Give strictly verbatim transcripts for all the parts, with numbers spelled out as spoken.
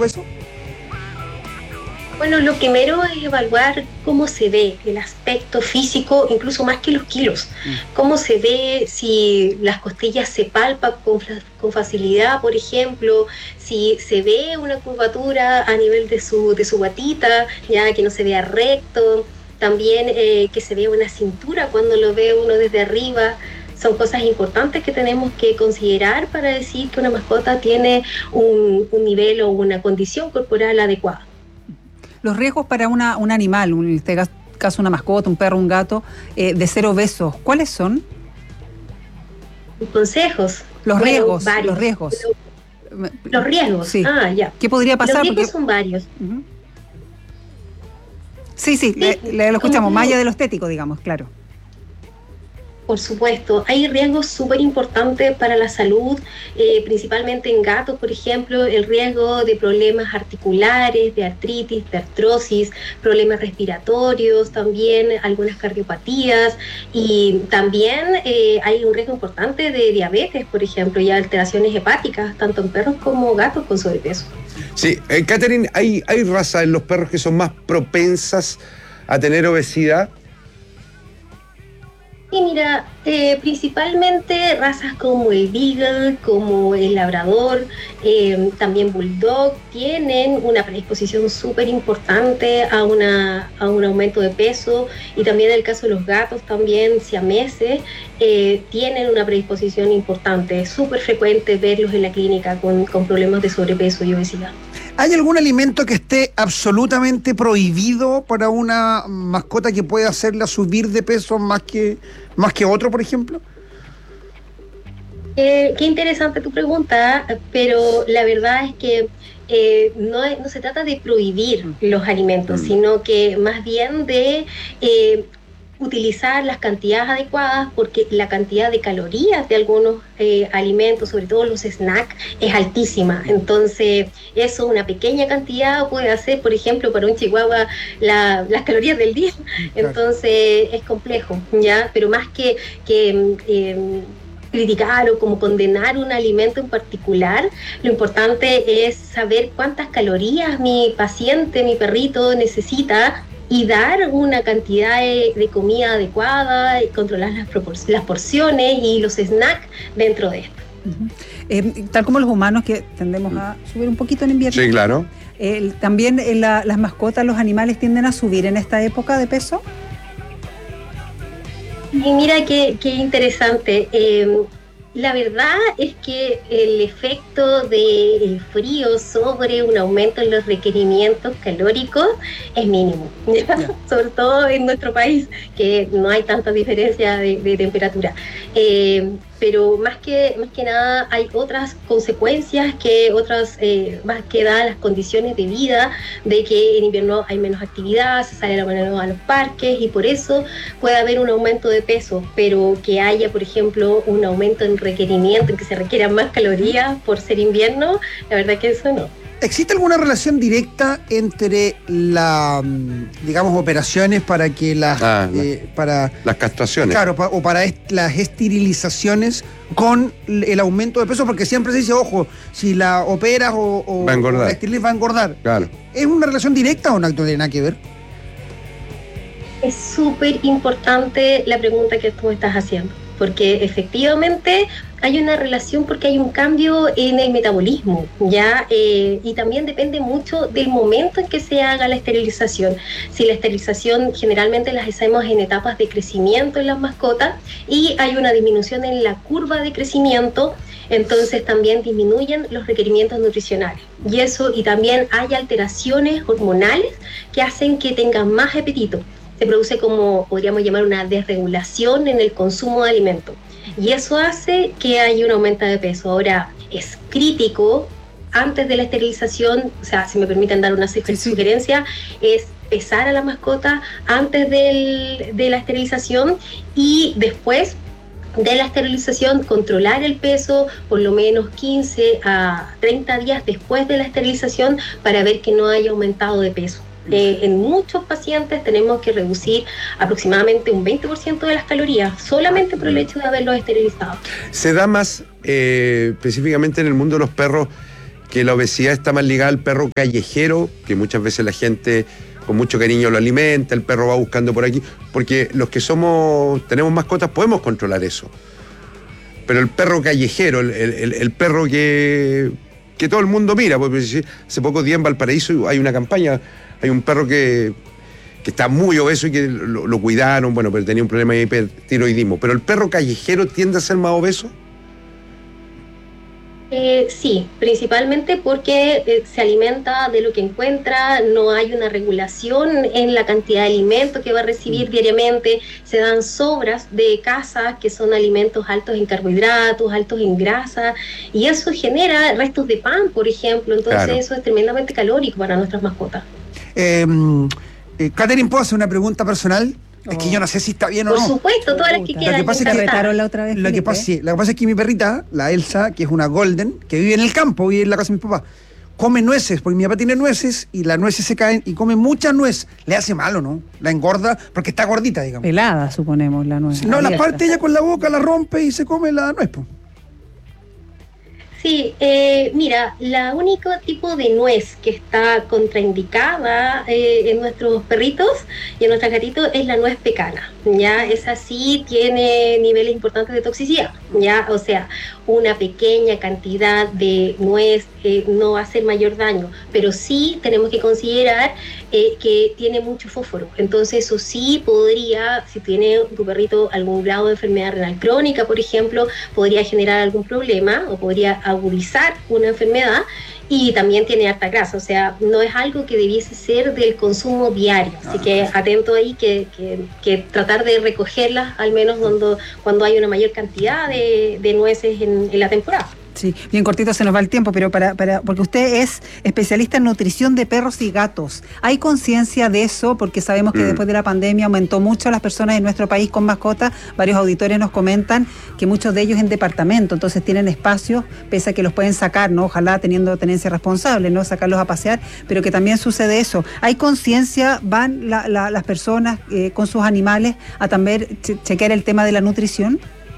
obeso? Bueno, lo primero es evaluar cómo se ve el aspecto físico, incluso más que los kilos. Mm. Cómo se ve, si las costillas se palpan con, con facilidad, por ejemplo, si se ve una curvatura a nivel de su, de su guatita, ya que no se vea recto, también eh, que se vea una cintura cuando lo ve uno desde arriba. Son cosas importantes que tenemos que considerar para decir que una mascota tiene un, un nivel o una condición corporal adecuada. Los riesgos para una, un animal, en este caso una mascota, un perro, un gato, eh, de ser obesos, ¿cuáles son? Consejos. Los bueno, riesgos, varios. los riesgos. Los riesgos, sí. Ah, ya. ¿Qué podría pasar? Los riesgos Porque... son varios. Uh-huh. Sí, sí, sí, le, le lo escuchamos, más allá de lo estético, digamos, claro. Por supuesto, hay riesgos súper importantes para la salud, eh, principalmente en gatos, por ejemplo, el riesgo de problemas articulares, de artritis, de artrosis, problemas respiratorios, también algunas cardiopatías, y también eh, hay un riesgo importante de diabetes, por ejemplo, y alteraciones hepáticas, tanto en perros como gatos con sobrepeso. Sí, eh, Catherine, ¿hay, ¿hay razas en los perros que son más propensas a tener obesidad? Sí, mira, eh, principalmente razas como el Beagle, como el Labrador, eh, también Bulldog, tienen una predisposición súper importante a, una, a un aumento de peso, y también en el caso de los gatos, también siameses, eh, tienen una predisposición importante. Es súper frecuente verlos en la clínica con, con problemas de sobrepeso y obesidad. ¿Hay algún alimento que esté absolutamente prohibido para una mascota que pueda hacerla subir de peso más que, más que otro, por ejemplo? Eh, qué interesante tu pregunta, pero la verdad es que eh, no, no se trata de prohibir los alimentos, mm. sino que más bien de... Eh, utilizar las cantidades adecuadas, porque la cantidad de calorías de algunos eh, alimentos, sobre todo los snacks, es altísima. Entonces, eso, una pequeña cantidad puede hacer, por ejemplo, para un chihuahua la, las calorías del día. Entonces, es complejo, ¿ya? Pero más que... que eh, criticar o como condenar un alimento en particular, lo importante es saber cuántas calorías mi paciente, mi perrito necesita, y dar una cantidad de, de comida adecuada, y controlar las, propor- las porciones y los snacks dentro de esto. Uh-huh. Eh, tal como los humanos, que tendemos a subir un poquito en invierno. Sí, claro. Eh, también eh, la, las mascotas, los animales tienden a subir en esta época de peso. Y mira qué, qué interesante. Eh, La verdad es que el efecto del frío sobre un aumento en los requerimientos calóricos es mínimo, yeah. sobre todo en nuestro país, que no hay tanta diferencia de, de temperatura. Eh, pero más que, más que nada hay otras consecuencias, que otras, eh, más que dadas las condiciones de vida, de que en invierno hay menos actividad, se sale a la mano a los parques, y por eso puede haber un aumento de peso, pero que haya, por ejemplo, un aumento en requerimiento, en que se requieran más calorías por ser invierno, la verdad que eso no. ¿Existe alguna relación directa entre la, digamos, operaciones para que las... Ah, eh, para las castraciones. Claro, pa, o para est- las esterilizaciones con el aumento de peso? Porque siempre se dice, ojo, si la operas o, o, va a engordar. o la esterilizas va a engordar. Claro. ¿Es una relación directa o no tiene nada que ver? Es súper importante la pregunta que tú estás haciendo, porque efectivamente hay una relación, porque hay un cambio en el metabolismo, ¿ya? Eh, y también depende mucho del momento en que se haga la esterilización. Si la esterilización generalmente las hacemos en etapas de crecimiento en las mascotas y hay una disminución en la curva de crecimiento, entonces también disminuyen los requerimientos nutricionales. Y eso, y también hay alteraciones hormonales que hacen que tengan más apetito. Se produce, como podríamos llamar, una desregulación en el consumo de alimentos. Y eso hace que haya un aumento de peso. Ahora, es crítico, antes de la esterilización, o sea, si me permiten dar una sugerencia, es pesar a la mascota antes del, de la esterilización, y después de la esterilización controlar el peso por lo menos quince a treinta días después de la esterilización, para ver que no haya aumentado de peso. Eh, en muchos pacientes tenemos que reducir aproximadamente un veinte por ciento de las calorías solamente por el hecho de haberlos esterilizado. Se da más eh, específicamente en el mundo de los perros que la obesidad está más ligada al perro callejero, que muchas veces la gente con mucho cariño lo alimenta, el perro va buscando por aquí, porque los que somos, tenemos mascotas podemos controlar eso. Pero el perro callejero, el, el, el perro que, que todo el mundo mira, porque hace pocos días en Valparaíso hay una campaña, hay un perro que, que está muy obeso y que lo, lo cuidaron, bueno, pero tenía un problema de hipertiroidismo. ¿Pero el perro callejero tiende a ser más obeso? Eh, sí, principalmente porque eh, se alimenta de lo que encuentra, no hay una regulación en la cantidad de alimentos que va a recibir diariamente, se dan sobras de caza, que son alimentos altos en carbohidratos, altos en grasa, y eso genera restos de pan, por ejemplo, entonces claro. Eso es tremendamente calórico para nuestras mascotas. Eh, eh, Catherine, ¿puedo hacer una pregunta personal? Oh. Es que yo no sé si está bien o Por no. Por supuesto, todas las que quieran. Lo que pasa es que retaron la otra vez. Lo que, pasa, sí, lo que pasa es que mi perrita, la Elsa, que es una golden, que vive en el campo, vive en la casa de mi papá, come nueces, porque mi papá tiene nueces y las nueces se caen y come mucha nuez. Le hace mal, ¿o no? La engorda porque está gordita, digamos. Pelada, suponemos, la nuez. No, la parte ella con la boca la rompe y se come la nuez, pues. Sí, eh, mira, la único tipo de nuez que está contraindicada eh, en nuestros perritos y en nuestros gatitos es la nuez pecana, ya, esa sí tiene niveles importantes de toxicidad, ya, o sea, una pequeña cantidad de nuez eh, no va a hacer mayor daño, pero sí tenemos que considerar eh, que tiene mucho fósforo, entonces eso sí podría, si tiene tu perrito algún grado de enfermedad renal crónica, por ejemplo, podría generar algún problema o podría agudizar una enfermedad, y también tiene harta grasa, o sea, no es algo que debiese ser del consumo diario, así que atento ahí que, que, que tratar de recogerlas al menos cuando, cuando hay una mayor cantidad de, de nueces en, en la temporada. Sí, bien cortito se nos va el tiempo, pero para, para porque usted es especialista en nutrición de perros y gatos. ¿Hay conciencia de eso? Porque sabemos que mm. después de la pandemia aumentó mucho las personas en nuestro país con mascotas. Varios auditores nos comentan que muchos de ellos en departamento, entonces tienen espacios, pese a que los pueden sacar, ¿no? Ojalá teniendo tenencia responsable, ¿no? Sacarlos a pasear, pero que también sucede eso. ¿Hay conciencia? ¿Van la, la, las personas eh, con sus animales a también che- chequear el tema de la nutrición?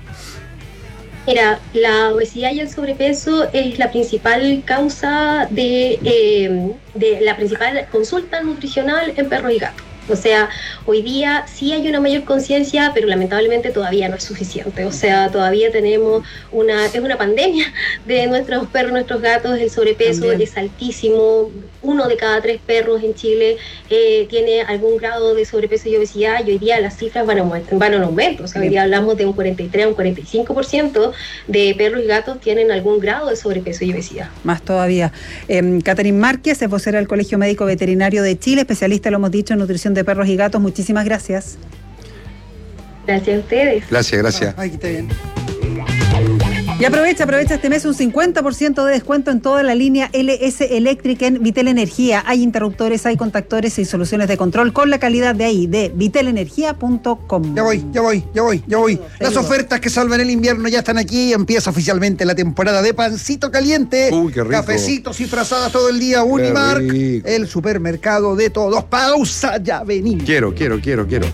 Mira, la obesidad y el sobrepeso es la principal causa de, eh, de la principal consulta nutricional en perros y gatos. O sea, hoy día sí hay una mayor conciencia, pero lamentablemente todavía no es suficiente. O sea, todavía tenemos una, es una pandemia de nuestros perros, nuestros gatos, el sobrepeso También. es altísimo. Uno de cada tres perros en Chile eh, tiene algún grado de sobrepeso y obesidad, y hoy día las cifras van, a, van en aumento. O sea, hoy día hablamos de un cuarenta y tres a un cuarenta y cinco por ciento de perros y gatos tienen algún grado de sobrepeso y obesidad. Más todavía. Eh, Catherine Márquez es vocera del Colegio Médico Veterinario de Chile, especialista, lo hemos dicho, en nutrición de perros y gatos. Muchísimas gracias. Gracias a ustedes. Gracias, gracias. Ay, que esté bien. Y aprovecha, aprovecha este mes un cincuenta por ciento de descuento en toda la línea L S Electric en Vitel Energía. Hay interruptores, hay contactores y soluciones de control con la calidad de ahí, de vitel energía punto com. Ya voy, ya voy, ya voy, ya voy. Las ofertas que salvan el invierno ya están aquí. Empieza oficialmente la temporada de pancito caliente. Uy, qué rico. Cafecitos y frazadas todo el día. Unimark, el supermercado de todos. Pausa, ya venimos. Quiero, quiero, quiero, quiero.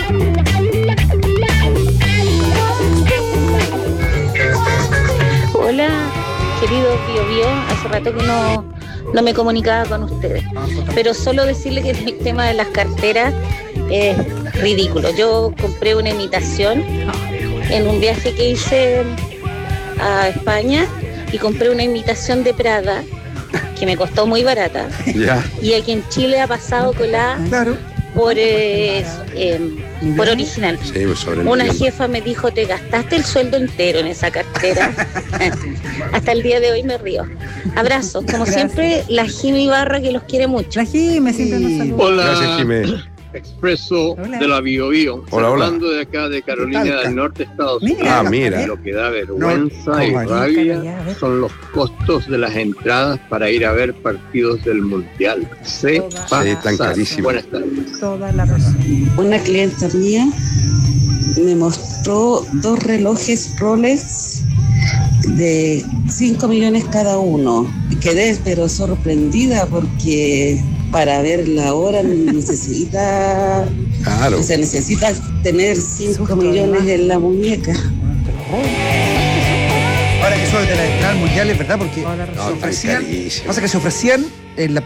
Hola, queridos Bio Bio, hace rato que no, no me comunicaba con ustedes, pero solo decirle que el tema de las carteras es ridículo. Yo compré una imitación en un viaje que hice a España y compré una imitación de Prada que me costó muy barata, yeah. y aquí en Chile ha pasado con la... Claro. por eh, eh, por original. Sí, pues una jefa me dijo, te gastaste el sueldo entero en esa cartera. Hasta el día de hoy me río. Abrazos, como Gracias. siempre, la Jimmy Barra, que los quiere mucho. La Jimmy siempre nos saluda. Hola. Gracias, Jimmy. Expreso hola. de la Bio Bio. Hola, hola. Hablando de acá de Carolina del Norte, Estados Unidos. Mira, ah, mira. Lo que da vergüenza no, y no, rabia no, son los costos de las entradas para ir a ver partidos del Mundial. Se pasa. Sí, están carísimos. Buenas tardes. Toda la razón. Una clienta mía me mostró dos relojes Rolex de cinco millones cada uno. Quedé pero sorprendida porque para ver la hora necesita, claro. o sea, necesita tener cinco millones en la muñeca. Ahora que Eso de la entrada al mundial es verdad, porque Toda la razón. se No, ofrecían, carísimo. pasa que se ofrecían en la